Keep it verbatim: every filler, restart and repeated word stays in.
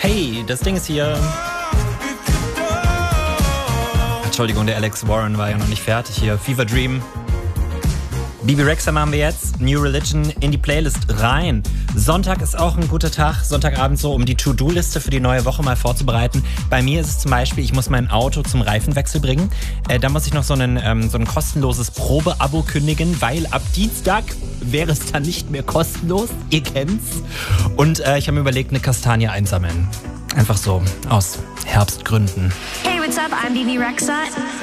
Hey, das Ding ist hier. Entschuldigung, der Alex Warren war ja noch nicht fertig hier. Fever Dream. Bebe Rexha machen wir jetzt. New Religion in die Playlist rein. Sonntag ist auch ein guter Tag. Sonntagabend so, um die To-Do-Liste für die neue Woche mal vorzubereiten. Bei mir ist es zum Beispiel, ich muss mein Auto zum Reifenwechsel bringen. Äh, da muss ich noch so, einen, ähm, so ein kostenloses Probeabo kündigen, weil ab Dienstag wäre es dann nicht mehr kostenlos. Ihr kennt's. Und äh, ich habe mir überlegt, eine Kastanie einsammeln. Einfach so, aus Herbstgründen. Hey, what's up? I'm Bebe Rexha.